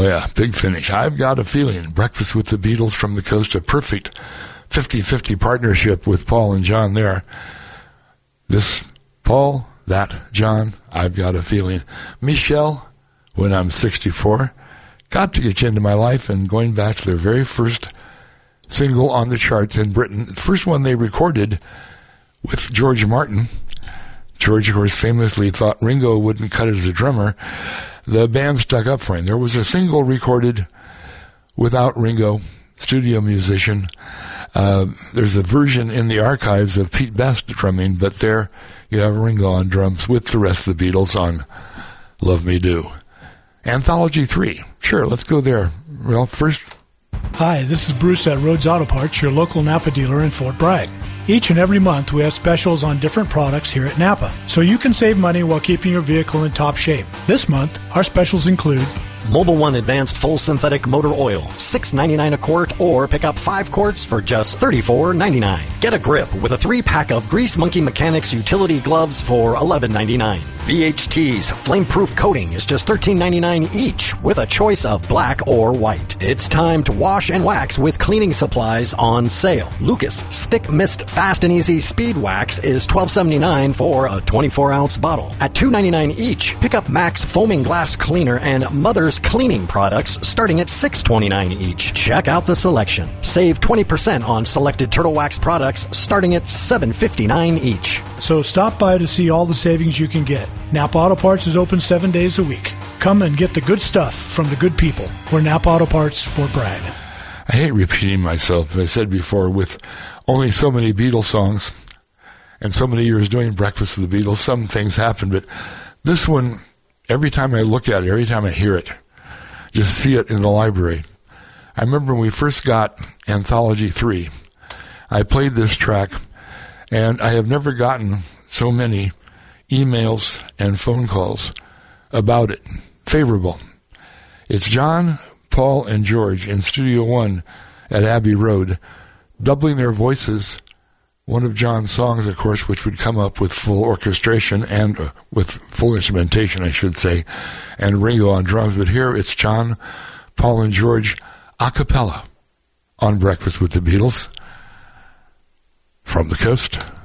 Oh, yeah, big finish. I've got a feeling. Breakfast with the Beatles from the Coast, a perfect 50-50 partnership with Paul and John there. This Paul, that John, I've got a feeling. Michelle, When I'm 64, got to get you into my life, and going back to their very first single on the charts in Britain, the first one they recorded with George Martin. George, of course, famously thought Ringo wouldn't cut it as a drummer. The band stuck up for him. There was a single recorded without Ringo, studio musician. There's a version in the archives of Pete Best drumming, but there you have Ringo on drums with the rest of the Beatles on Love Me Do. Anthology 3. Sure, let's go there. Well, first... Hi, this is Bruce at Rhodes Auto Parts, your local Napa dealer in Fort Bragg. Each and every month, we have specials on different products here at Napa, so you can save money while keeping your vehicle in top shape. This month, our specials include Mobil 1 Advanced Full Synthetic Motor Oil, $6.99 a quart, or pick up 5 quarts for just $34.99. Get a grip with a 3-pack of Grease Monkey Mechanics utility gloves for $11.99. VHT's flame-proof coating is just $13.99 each, with a choice of black or white. It's time to wash and wax with cleaning supplies on sale. Lucas Stick Mist Fast and Easy Speed Wax is $12.79 for a 24-ounce bottle. At $2.99 each, pick up Max Foaming Glass Cleaner and Mother's Cleaning products starting at $6.29 each. Check out the selection. Save 20% on selected Turtle Wax products starting at $7.59 each. So stop by to see all the savings you can get. Napa Auto Parts is open 7 days a week. Come and get the good stuff from the good people. We're Napa Auto Parts, Fort Bragg. I hate repeating myself. As I said before, with only so many Beatles songs and so many years doing Breakfast with the Beatles, some things happen. But this one, every time I look at it, every time I hear it, just see it in the library. I remember when we first got Anthology 3, I played this track, and I have never gotten so many emails and phone calls about it. Favorable. It's John, Paul, and George in Studio One at Abbey Road, doubling their voices. One of John's songs, of course, which would come up with full orchestration and with full instrumentation, I should say, and Ringo on drums. But here it's John, Paul, and George a cappella on Breakfast with the Beatles from the Coast.